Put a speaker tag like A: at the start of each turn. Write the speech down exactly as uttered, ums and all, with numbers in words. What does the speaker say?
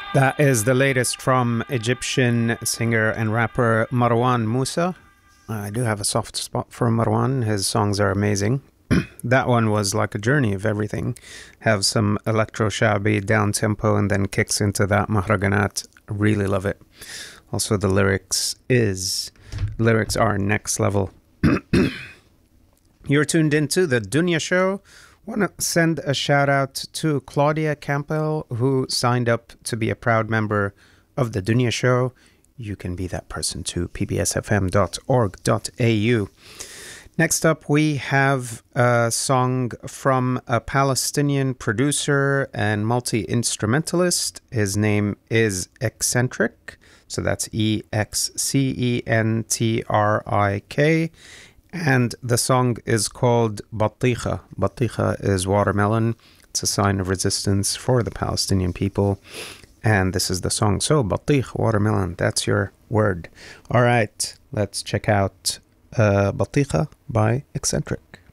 A: That is the latest from Egyptian singer and rapper Marwan Musa. I do have a soft spot for Marwan. His songs are amazing. That one was like a journey of everything. Have some electro shabby down tempo and then kicks into that mahraganat. Really love it. Also the lyrics is lyrics are next level. You're tuned into the Dunya Show. Want to send a shout out to Claudia Campbell, who signed up to be a proud member of the Dunya Show. You can be that person too, p b s f m dot org dot a u. Next up, we have a song from a Palestinian producer and multi-instrumentalist. His name is Eccentric. So that's E X C E N T R I K. And the song is called Batikha. Batikha is watermelon. It's a sign of resistance for the Palestinian people. And this is the song. So, Batikh, watermelon, that's your word. All right, let's check out uh, Batikha by Eccentric.